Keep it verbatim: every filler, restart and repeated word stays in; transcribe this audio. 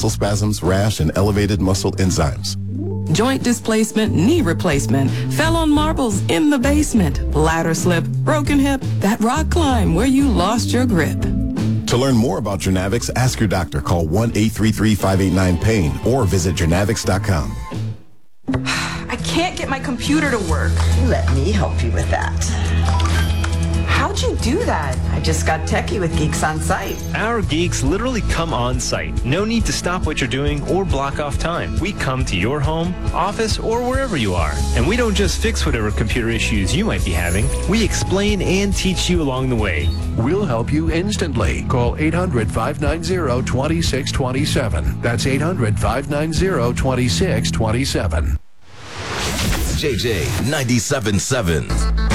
muscle spasms, rash, and elevated muscle enzymes. Joint displacement, knee replacement, fell on marbles in the basement, ladder slip, broken hip, that rock climb where you lost your grip. To learn more about Journavix, ask your doctor. Call one eight three three, five eight nine, pain or visit Journavix dot com. I can't get my computer to work. Let me help you with that. How'd you do that? I just got techie with Geeks on Site. Our geeks literally come on site. No need to stop what you're doing or block off time. We come to your home, office, or wherever you are. And we don't just fix whatever computer issues you might be having. We explain and teach you along the way. We'll help you instantly. Call eight hundred, five nine zero, two six two seven. That's eight hundred, five nine zero, two six two seven. J J ninety-seven point seven.